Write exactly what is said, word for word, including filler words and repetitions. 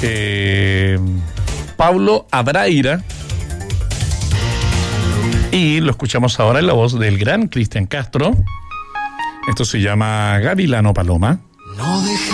eh, Pablo Abraira. Y lo escuchamos ahora en la voz del gran Cristian Castro. Esto se llama Gavilano Paloma. No